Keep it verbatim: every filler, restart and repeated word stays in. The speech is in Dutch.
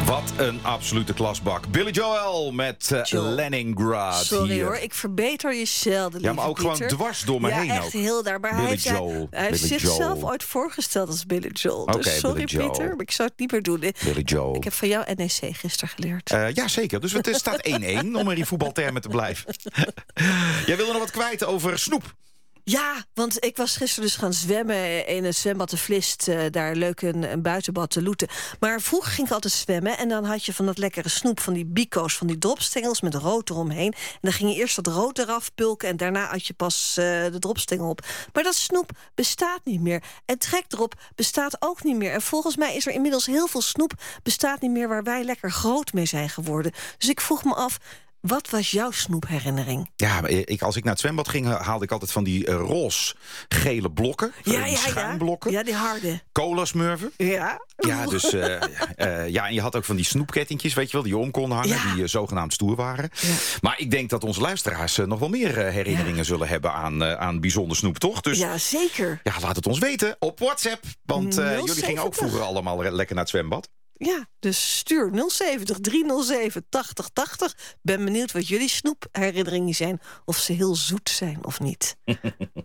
Wat een absolute klasbak. Billy Joel met uh, Joel. Leningrad. Sorry hier. hoor, ik verbeter je zelden, Ja, maar ook Pieter. gewoon dwars door me ja, heen. echt ook. heel daar. Maar Billy hij heeft, hij- Joel. hij heeft Billy zichzelf Joel. ooit voorgesteld als Billy Joel. Oké, Dus sorry Billy Joel. Pieter, maar ik zou het niet meer doen. Billy Joel. Ik heb van jou N E C gisteren geleerd. Uh, ja, zeker. Dus het staat één-één om er in voetbaltermen te blijven. Jij wilde nog wat kwijt over snoep. Ja, want ik was gisteren dus gaan zwemmen in een zwembad de Vlist. Uh, daar leuk een, een buitenbad te loeten. Maar vroeger ging ik altijd zwemmen. En dan had je van dat lekkere snoep, van die bico's, van die dropstengels met rood eromheen. En dan ging je eerst dat rood eraf pulken. En daarna had je pas uh, de dropstengel op. Maar dat snoep bestaat niet meer. En trek erop bestaat ook niet meer. En volgens mij is er inmiddels heel veel snoep bestaat niet meer waar wij lekker groot mee zijn geworden. Dus ik vroeg me af, wat was jouw snoepherinnering? Ja, ik, als ik naar het zwembad ging, haalde ik altijd van die uh, roze gele blokken. Ja, die ja, schuimblokken. ja. Ja, die harde. Cola-smurfen. Ja. Ja, dus, uh, uh, ja, en je had ook van die snoepkettingjes, weet je wel, die je om kon hangen, Ja. die uh, zogenaamd stoer waren. Ja. Maar ik denk dat onze luisteraars uh, nog wel meer uh, herinneringen Ja. zullen hebben aan, uh, aan bijzonder snoep, toch? Dus Ja, zeker. ja, laat het ons weten op WhatsApp. Want uh, nul jullie gingen ook zeventig. vroeger allemaal lekker naar het zwembad. Ja, dus stuur nul zeventig driehonderdzeven tachtig tachtig. Ben benieuwd wat jullie snoepherinneringen zijn. Of ze heel zoet zijn of niet.